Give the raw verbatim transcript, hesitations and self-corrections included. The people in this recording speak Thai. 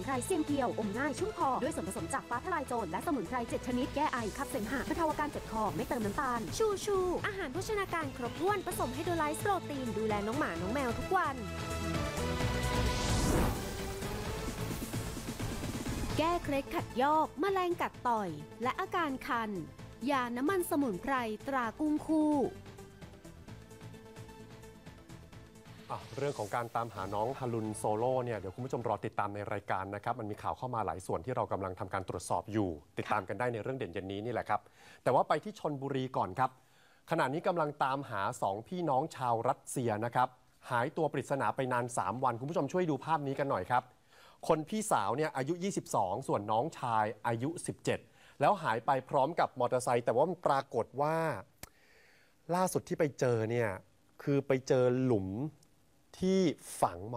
ไพรเซียงเพียวอมง่ายชุ่มคอด้วยส่วนผสมจากฟ้าทลายโจรและสมุนไพรเจ็ดชนิดแก้ไอขับเสมหะบรรเทาอาการเจ็บคอไม่เติมน้ำตาลชูชูอาหารโภชนาการครบถ้วนผสมไฮโดรไลซ์โปรตีนดูแลน้องหมาน้องแมวทุกวันแก้เคล็ดขัดยอกแมลงกัดต่อยและอาการคันยาน้ำมันสมุนไพรตรากุ้งคู่เรื่องของการตามหาน้องฮารุนโซโล่เนี่ยเดี๋ยวคุณผู้ชมรอติดตามในรายการนะครับมันมีข่าวเข้ามาหลายส่วนที่เรากำลังทำการตรวจสอบอยู่ติดตามกันได้ในเรื่องเด่นเย็นนี้นี่แหละครับแต่ว่าไปที่ชลบุรีก่อนครับขณะนี้กำลังตามหาสองพี่น้องชาวรัสเซียนะครับหายตัวปริศนาไปนานสามวันคุณผู้ชมช่วยดูภาพนี้กันหน่อยครับคนพี่สาวเนี่ยอายุยี่สิบสองส่วนน้องชายอายุสิบเจ็ดแล้วหายไปพร้อมกับมอเตอร์ไซค์แต่ว่ามันปรากฏว่าล่าสุดที่ไปเจอเนี่ยคือไปเจอหลุมที่ฝัง